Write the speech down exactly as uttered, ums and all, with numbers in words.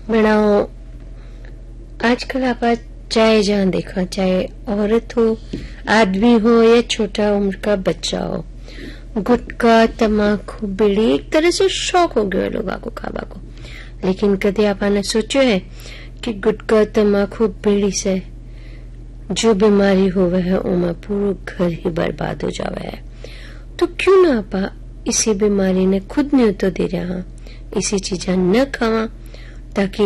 बनाओ। आजकल आप चाहे जहाँ देखा, चाहे औरत हो, आदमी हो या छोटा उम्र का बच्चा हो, गुटखा, तम्बाकू, बीड़ी एक तरह से शौक हो गया लोगों को खावा को। लेकिन कभी आपने सोचो है कि गुटखा, तम्बाकू, बीड़ी से जो बीमारी हुआ है उमा पूरा घर ही बर्बाद हो जावा है। तो क्यों ना आपा इसी बीमारी ने खुद नहीं तो दे रहा, इसी चीजा न खावा ताकि